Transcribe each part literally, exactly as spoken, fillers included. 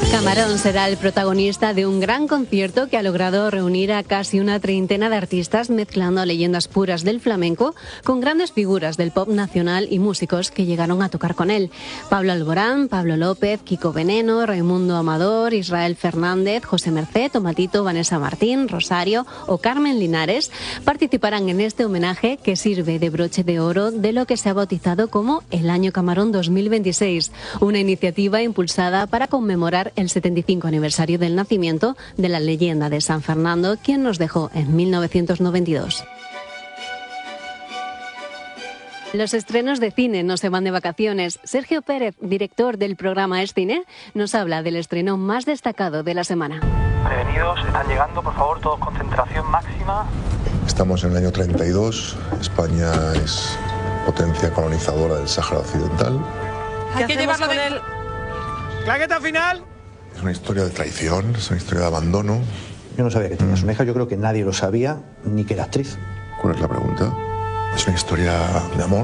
Camarón será el protagonista de un gran concierto que ha logrado reunir a casi una treintena de artistas mezclando leyendas puras del flamenco con grandes figuras del pop nacional y músicos que llegaron a tocar con él. Pablo Alborán, Pablo López, Kiko Veneno, Raimundo Amador, Israel Fernández, José Mercé, Tomatito, Vanessa Martín, Rosario o Carmen Linares participarán en este homenaje que sirve de broche de oro de lo que se ha bautizado como el Año Camarón dos mil veintiséis, una iniciativa impulsada para conmemorar el setenta y cinco aniversario del nacimiento de la leyenda de San Fernando, quien nos dejó en mil novecientos noventa y dos. Los estrenos de cine no se van de vacaciones. Sergio Pérez, director del programa Es Cine, nos habla del estreno más destacado de la semana. Prevenidos, están llegando, por favor, todos concentración máxima. Estamos en el año treinta y dos, España es potencia colonizadora del Sáhara Occidental. Hay que llevarlo con él. ¡Claqueta final! Es una historia de traición, es una historia de abandono. Yo no sabía que tenías una hija, yo creo que nadie lo sabía, ni que era actriz. ¿Cuál es la pregunta? Es una historia de amor,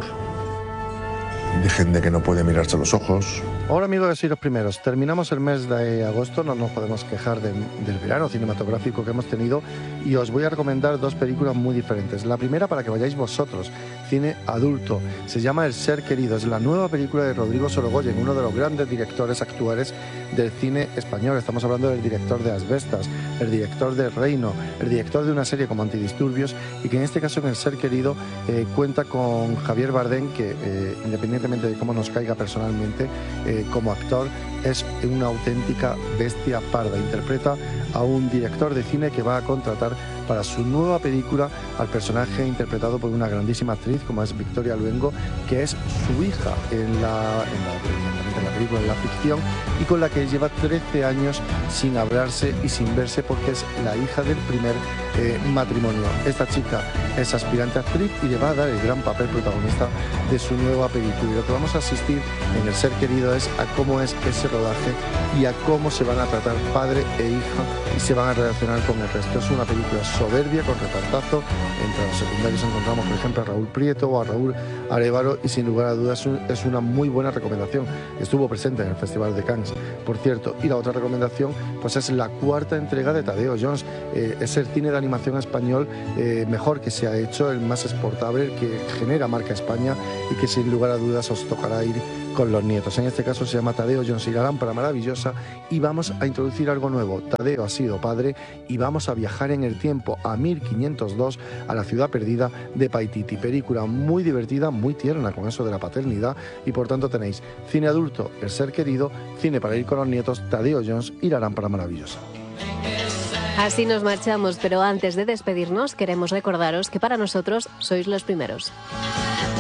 de gente que no puede mirarse a los ojos. Ahora, amigos, sois los primeros. Terminamos el mes de agosto, no nos podemos quejar de, del verano cinematográfico que hemos tenido y os voy a recomendar dos películas muy diferentes. La primera para que vayáis vosotros, cine adulto. Se llama El Ser Querido, es la nueva película de Rodrigo Sorogoyen, uno de los grandes directores actuales del cine español. Estamos hablando del director de Asbestas, el director de Reino, el director de una serie como Antidisturbios y que en este caso en El Ser Querido eh, cuenta con Javier Bardem, que eh, independientemente de cómo nos caiga personalmente, eh, como actor es una auténtica bestia parda. Interpreta a un director de cine que va a contratar para su nueva película al personaje interpretado por una grandísima actriz como es Victoria Luengo, que es su hija en la, en la, en la película, en la ficción, y con la que lleva trece años sin hablarse y sin verse porque es la hija del primer eh, matrimonio. Esta chica es aspirante actriz y le va a dar el gran papel protagonista de su nueva película. Y lo que vamos a asistir en El Ser Querido es a cómo es ese rodaje y a cómo se van a tratar padre e hija y se van a relacionar con el resto. Es una película soberbia, con repartazo. Entre los secundarios encontramos, por ejemplo, a Raúl Prieto o a Raúl Arévalo y sin lugar a dudas es una muy buena recomendación. Estuvo presente en el Festival de Cannes, por cierto. Y la otra recomendación pues es la cuarta entrega de Tadeo Jones. Eh, es el cine de animación español eh, mejor que se ha hecho, el más exportable, el que genera marca España y que sin lugar a dudas os tocará ir con los nietos. En este caso se llama Tadeo Jones y la lámpara maravillosa y vamos a introducir algo nuevo. Tadeo ha sido padre y vamos a viajar en el tiempo a mil quinientos dos a la ciudad perdida de Paititi. Película muy divertida, muy tierna con eso de la paternidad y por tanto tenéis cine adulto, El Ser Querido, cine para ir con los nietos, Tadeo Jones y la lámpara maravillosa. Así nos marchamos, pero antes de despedirnos queremos recordaros que para nosotros sois los primeros.